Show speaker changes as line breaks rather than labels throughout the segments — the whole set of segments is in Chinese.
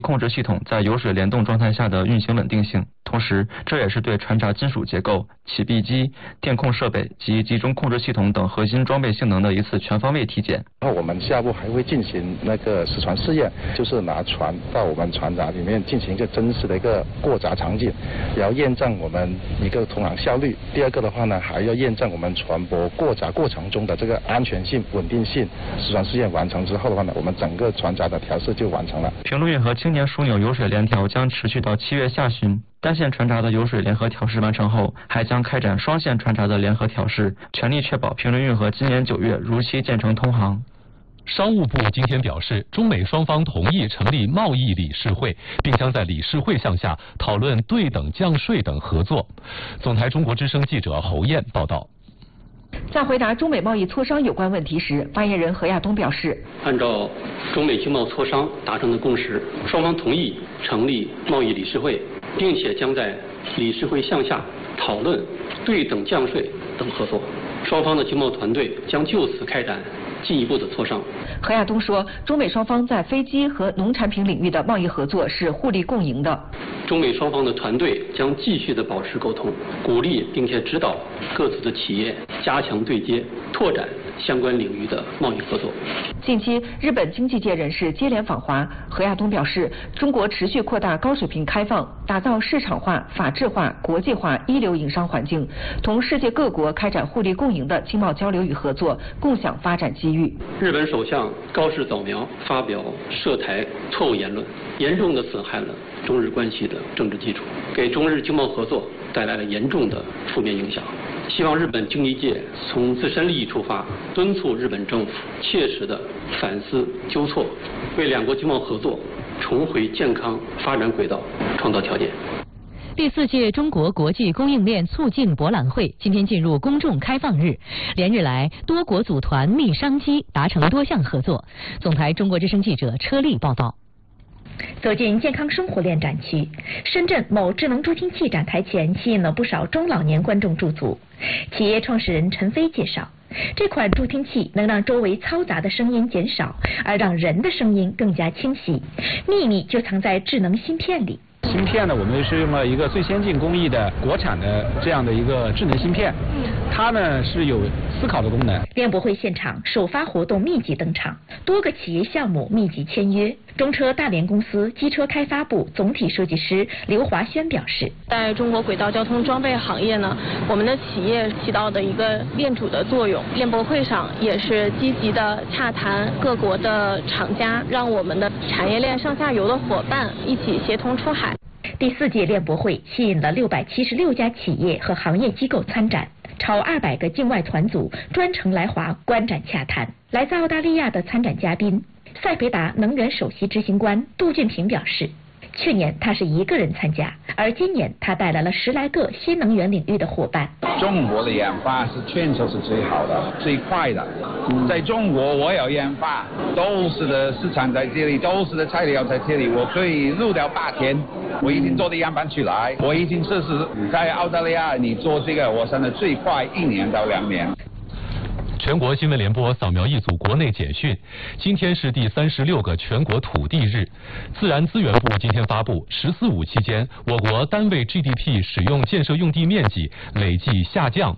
控制系统在油水联动状态下的运行稳定性，同时这也是对船闸金属结构、起闭机、电控设备及集中控制系统等核心装备性能的一次全方位体检。
然后我们下步还会进行那个实船试验，就是拿船到我们船闸里面进行一个真实的一个过闸场景，也要验证我们一个通航效率。第二个的话呢，还要验证我们船舶过闸过程中的这个安全性、稳定性。实船试验完成之后的话呢，我们整个船闸的调试就完成了。
平陆运河青年枢纽油水联调将持续到7月下旬，单线船闸的油水联合调试完成后，还将开展双线船闸的联合调试，全力确保平陆运河今年9月如期建成通航。
商务部今天表示，中美双方同意成立贸易理事会，并将在理事会项下讨论对等降税等合作。总台中国之声记者侯燕报道。
在回答中美贸易磋商有关问题时，发言人何亚东表示，
按照中美经贸磋商达成的共识，双方同意成立贸易理事会，并且将在理事会项下讨论对等降税等合作。双方的经贸团队将就此开展进一步的磋商。
何亚东说，中美双方在飞机和农产品领域的贸易合作是互利共赢的。
中美双方的团队将继续的保持沟通，鼓励并且指导各自的企业加强对接，拓展相关领域的贸易合作。
近期，日本经济界人士接连访华，何亚东表示，中国持续扩大高水平开放，打造市场化、法治化、国际化一流营商环境，同世界各国开展互利共赢的经贸交流与合作，共享发展机遇。
日本首相高市早苗发表涉台错误言论，严重的损害了中日关系的政治基础，给中日经贸合作带来了严重的负面影响。希望日本经济界从自身利益出发，敦促日本政府切实的反思纠错，为两国经贸合作重回健康发展轨道创造条件。
第4届中国国际供应链促进博览会今天进入公众开放日，连日来多国组团密商机，达成多项合作。总台中国之声记者车丽报道。
走进健康生活链展区，深圳某智能助听器展台前吸引了不少中老年观众驻足。企业创始人陈飞介绍，这款助听器能让周围嘈杂的声音减少，而让人的声音更加清晰。秘密就藏在智能芯片里。
芯片呢，我们是用了一个最先进工艺的国产的这样的一个智能芯片，它呢是有思考的功能。
链博会现场首发活动密集登场，多个企业项目密集签约。中车大连公司机车开发部总体设计师刘华轩表示，
在中国轨道交通装备行业呢，我们的企业起到的一个链主的作用。链博会上也是积极的洽谈各国的厂家，让我们的产业链上下游的伙伴一起协同出海。
第4届链博会吸引了676家企业和行业机构参展，超200个境外团组专程来华观展洽谈。来自澳大利亚的参展嘉宾，赛培达能源首席执行官杜俊平表示，去年他是一个人参加，而今年他带来了10来个新能源领域的伙伴。
中国的研发是全球是最好的、最快的。在中国我有研发，都是的市场在这里，都是的材料在这里，我可以录掉8天，我已经做的样板出来，我已经测试在澳大利亚，你做这个，我算的最快1年到2年。
全国新闻联播扫描一组国内简讯。今天是第36个全国土地日。自然资源部今天发布“14·5”期间，我国单位 GDP 使用建设用地面积累计下降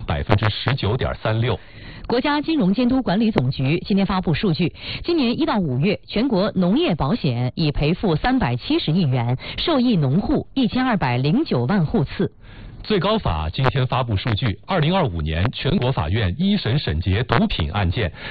19.36%。
国家金融监督管理总局今天发布数据，今年1到5月，全国农业保险已赔付370亿元，受益农户1209万户次。
最高法今天发布数据，2025年全国法院一审审结毒品案件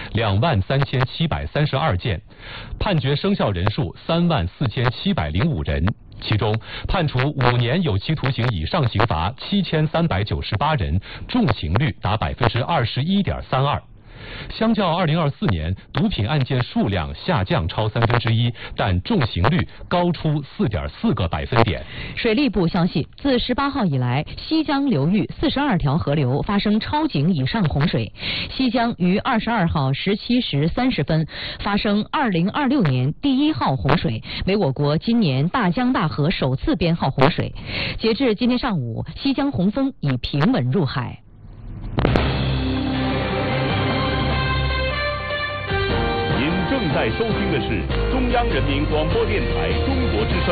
23732件，判决生效人数34705人，其中判处5年有期徒刑以上刑罚7398人，重刑率达21.32%。相较2024年，毒品案件数量下降超1/3，但重刑率高出4.4个百分点。
水利部消息，自18号以来，西江流域42条河流发生超警以上洪水。西江于22号17时30分发生2026年第1号洪水，为我国今年大江大河首次编号洪水。截至今天上午，西江洪峰已平稳入海。
正在收听的是中央人民广播电台中国之声。